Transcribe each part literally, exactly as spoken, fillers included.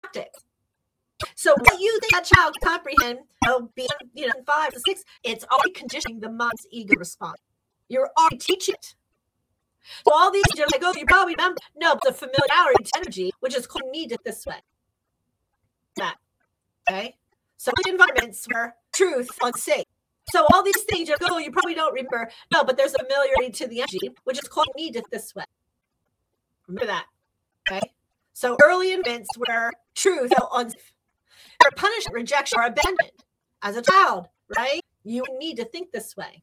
tactics. So what you think that child can comprehend, you know, being, you know, five to six, it's already conditioning the mind's ego response. You're already teaching it. So all these, you're like, oh, you probably remember. No, but the familiarity energy, which is called need it this way. That, okay? So environments where truth unsafe. So all these things, you're like, oh, you probably don't remember. No, but there's a familiarity to the energy, which is called need it this way. Remember that, okay? So early events where truth felt unsafe. Or punishment, rejection, or abandonment as a child, right? You need to think this way.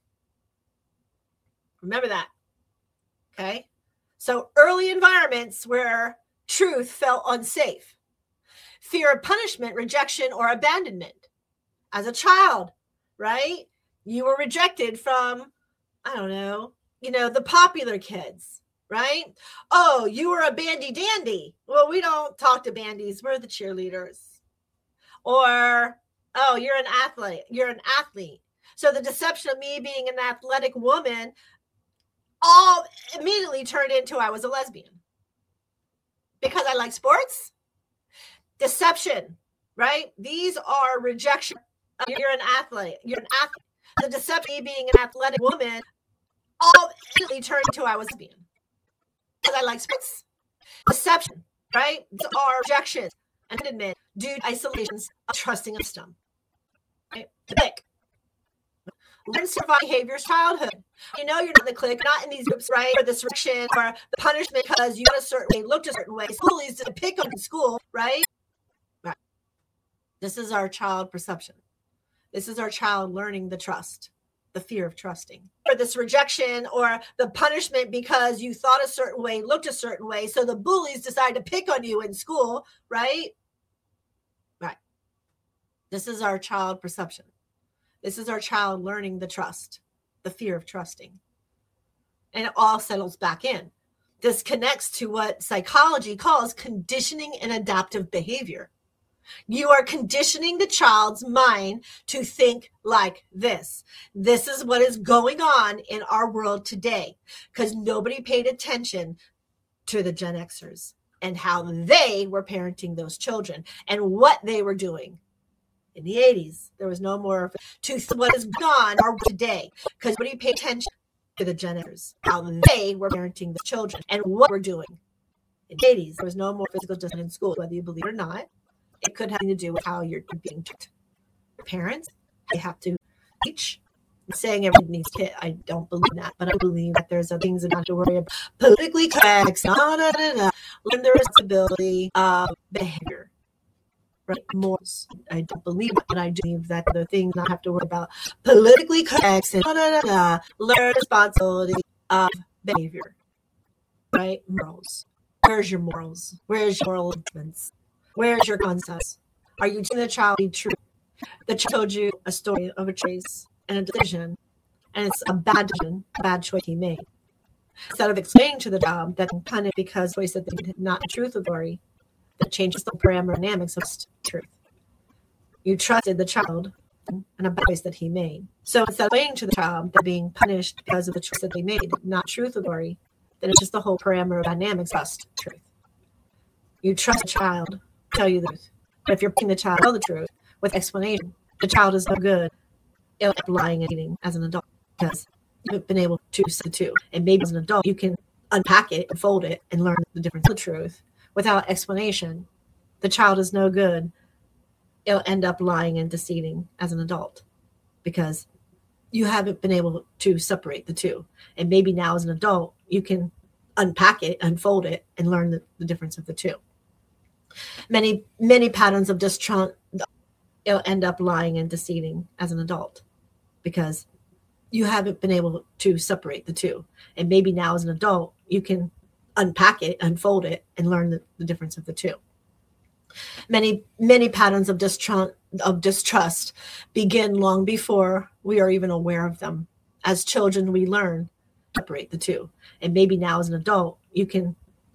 Remember that. Okay? So early environments where truth felt unsafe. Fear of punishment, rejection, or abandonment as a child, right? You were rejected from, I don't know, you know, the popular kids, right? Oh, you were a bandy dandy. Well, we don't talk to bandies. We're the cheerleaders. Or, oh, you're an athlete. You're an athlete. So the deception of me being an athletic woman all immediately turned into I was a lesbian. Because I like sports. Deception, right? These are rejection. You're an athlete. You're an athlete. The deception of me being an athletic woman all immediately turned into I was a lesbian. Because I like sports. Deception, right? These are rejections. And admit due to isolations of trusting a system. Right? Click. Learn survive behaviors childhood. You know you're not in the clique, not in these groups, right? Or this restriction or the punishment because you got a certain way, looked a certain way. Bullies to pick on in school, right? Right. This is our child perception. This is our child learning the trust, the fear of trusting. Or this rejection or the punishment because you thought a certain way, looked a certain way. So the bullies decide to pick on you in school, right? Right. This is our child perception. This is our child learning the trust, the fear of trusting. And it all settles back in. This connects to what psychology calls conditioning and adaptive behavior. You are conditioning the child's mind to think like this. This is what is going on in our world today because nobody paid attention to the Gen Xers and how they were parenting those children and what they were doing. In the eighties, there was no more to what is going on in our world today because nobody paid attention to the Gen Xers, how they were parenting the children and what we're doing. In the eighties, there was no more physical discipline in school, whether you believe it or not. It could have to do with how you're being taught. Parents, they have to teach. I'm saying everything needs to hit. I don't believe that, but I believe that there's other things that I have to worry about. Politically correct, nah, nah, nah, nah. Learn the responsibility of behavior, right? Morals. I don't believe it, but I do believe that the things I have to worry about. Politically correct, nah, nah, nah, nah. Learn responsibility of behavior, right? Morals. Where's your morals? Where's your moral influence? Where's your concepts? Are you teaching the child to be true? The child told you a story of a choice and a decision, and it's a bad decision, a bad choice he made. Instead of explaining to the child that they punished because the choice that they did not the truth of the story, that changes the parameter dynamics of truth. You trusted the child and a bad choice that he made. So instead of explaining to the child that being punished because of the choice that they made, not truth of the story, then it's just the whole parameter dynamics of truth. You trust the child. Tell you the truth. But if you're putting the child tell the truth with explanation, the child is no good. It'll end up lying and eating as an adult because you've been able to say the two. And maybe as an adult, you can unpack it and fold it and learn the difference of the truth without explanation. The child is no good. It'll end up lying and deceiving as an adult because you haven't been able to separate the two. And maybe now as an adult, you can unpack it, unfold it, and learn the, the difference of the two. Many, many patterns of distrust, it'll end up lying and deceiving as an adult because you haven't been able to separate the two. And maybe now as an adult, you can unpack it, unfold it, and learn the, the difference of the two. Many, many patterns of distrust, of distrust begin long before we are even aware of them. As children, we learn to separate the two. And maybe now as an adult, you can